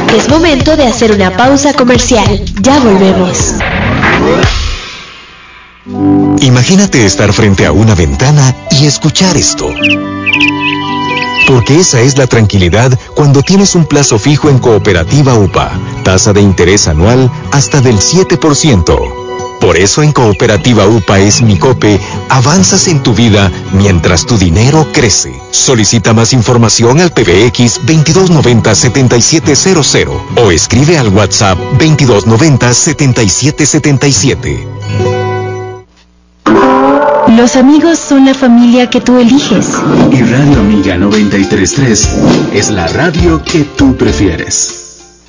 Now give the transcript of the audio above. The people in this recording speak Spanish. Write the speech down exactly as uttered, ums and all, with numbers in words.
Es momento de hacer una pausa comercial. Ya volvemos. Imagínate estar frente a una ventana y escuchar esto. Porque esa es la tranquilidad cuando tienes un plazo fijo en Cooperativa U P A. Tasa de interés anual hasta del siete por ciento. Por eso en Cooperativa U P A es Micope, avanzas en tu vida mientras tu dinero crece. Solicita más información al P B X veintidós noventa, setenta y siete cero cero o escribe al WhatsApp veintidós noventa, setenta y siete setenta y siete. Los amigos son la familia que tú eliges. Y Radio Amiga noventa y tres punto tres es la radio que tú prefieres.